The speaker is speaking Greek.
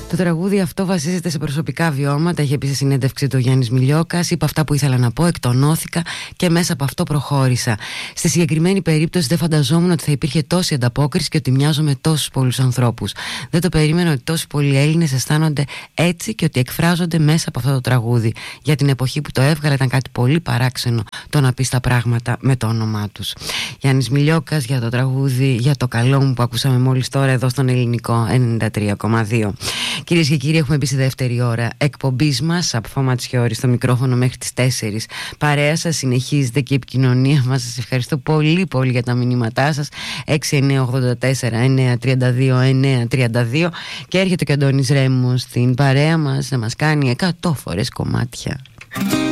Το τραγούδι αυτό βασίζεται σε προσωπικά βιώματα. Είχε πει σε συνέντευξη του Γιάννης Μιλιόκας. Είπα αυτά που ήθελα να πω, εκτονώθηκα και μέσα από αυτό προχώρησα. Στη συγκεκριμένη περίπτωση δεν φανταζόμουν ότι θα υπήρχε τόση ανταπόκριση και ότι μοιάζω με τόσους πολλούς ανθρώπους. Δεν το περίμενα ότι τόσοι πολλοί Έλληνες αισθάνονται έτσι και ότι εκφράζονται μέσα από αυτό το τραγούδι. Για την εποχή που το έβγαλε ήταν κάτι πολύ παράξενο το να πεις τα πράγματα με το όνομά τους. Γιάννης Μιλιόκας για το τραγούδι «Για το καλό μου» που ακούσαμε μόλις τώρα εδώ στον Ελληνικό 93,2. Κυρίες και κύριοι, έχουμε μπει στη δεύτερη ώρα εκπομπής μας από Φώμα Τσιόρη στο μικρόφωνο μέχρι τις 4. Παρέα σας συνεχίζεται και η επικοινωνία μας. Σας ευχαριστώ πολύ πολύ για τα μηνύματά σας. 6984-932-932 και έρχεται και ο Αντώνης Ρέμος στην παρέα μας να μας κάνει 100 φορές κομμάτια.